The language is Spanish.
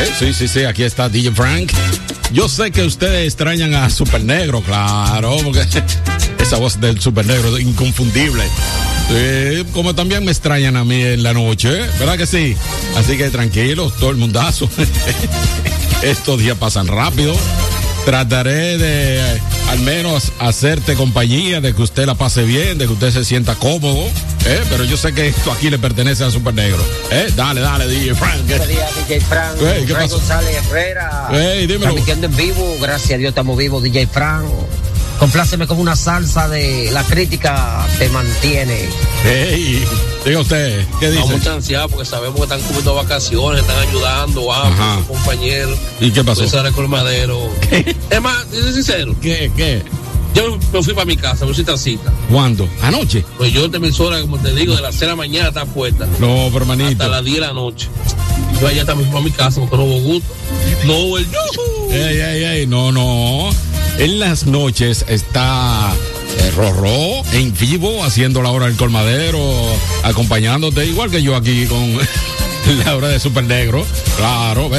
Sí, aquí está DJ Frank. Yo sé que ustedes extrañan a Super Negro, claro, porque esa voz del Super Negro es inconfundible. Como también me extrañan a mí en la noche, ¿verdad que sí? Así que tranquilos, todo el mundazo. Estos días pasan rápido. Trataré de al menos hacerte compañía, de que usted la pase bien, de que usted se sienta cómodo, pero yo sé que esto aquí le pertenece a Super Negro. Dale, DJ Frank. Buenos días, DJ Frank. ¿Qué pasó? González Herrera. Dímelo. Transmitiendo en vivo, gracias a Dios estamos vivos, DJ Frank. Compláceme con una salsa de La Crítica Te Mantiene. Diga usted, ¿qué dice? Estamos mucha ansiedad porque sabemos que están cubriendo vacaciones, están ayudando a sus compañeros. ¿Y qué pasó? El colmadero. ¿Qué? Es más, soy sincero. ¿Qué? Yo me fui para mi casa, me hice cita. ¿Cuándo? ¿Anoche? Pues yo, esta emisora, como te digo, de las 6 de la mañana está puesta. No, pero manito. Hasta las 10 de la noche. Yo allá también fui para mi casa porque no hubo gusto. No hubo el yuhu. No. En las noches está Rorró en vivo haciendo la hora del colmadero, acompañándote igual que yo aquí con la hora de Super Negro. Claro,